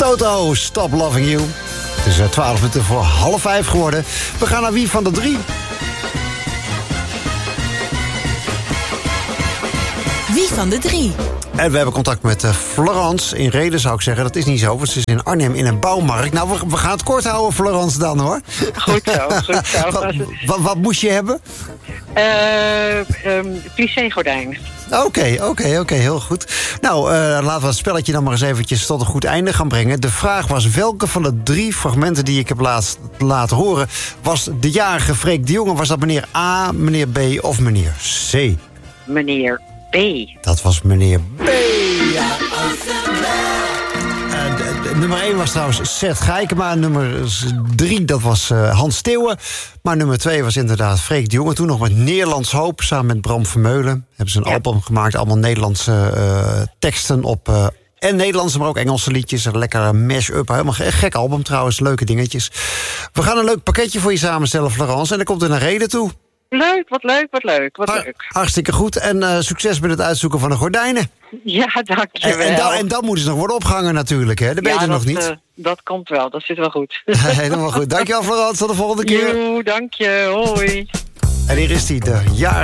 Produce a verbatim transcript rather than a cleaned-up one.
Toto, Stop Loving You. Het is twaalf minuten voor half vijf geworden. We gaan naar wie van de drie? Wie van de drie? En we hebben contact met uh, Florence in Rheden, zou ik zeggen. Dat is niet zo, want ze is in Arnhem in een bouwmarkt. Nou, we, we gaan het kort houden, Florence, dan, hoor. Goed zo, goed zo. wat, wat, wat moest je hebben? Uh, um, plissé-gordijn. Oké, okay, oké, okay, oké, okay, heel goed. Nou, uh, laten we het spelletje dan maar eens eventjes tot een goed einde gaan brengen. De vraag was, welke van de drie fragmenten die ik heb laat, laten horen... was de jarige Freek de Jonge? Was dat meneer A, meneer B of meneer C? Meneer B. Dat was meneer B. Ja. Uh, de, de, nummer één was trouwens Seth Geikema. Nummer drie, dat was uh, Hans Steeuwen. Maar nummer twee was inderdaad Freek de Jonge. Toen nog met Nederlands Hoop, samen met Bram Vermeulen. Hebben ze een ja. album gemaakt, allemaal Nederlandse uh, teksten op... Uh, en Nederlandse, maar ook Engelse liedjes. Een lekkere mash-up. Helemaal een gek album trouwens, leuke dingetjes. We gaan een leuk pakketje voor je samenstellen, Florence. En dan komt er naar Reden toe. Leuk, wat leuk, wat leuk, wat Har- leuk. Hartstikke goed. En uh, succes met het uitzoeken van de gordijnen. Ja, dankjewel. En, en, dan, en dan moeten ze nog worden opgehangen natuurlijk, hè? Dat weet je ja, nog dat, niet. Uh, dat komt wel, dat zit wel goed. Helemaal goed. Dankjewel, Florence. Tot de volgende keer. Joe, dank je. Hoi. En hier is hij, de jaar.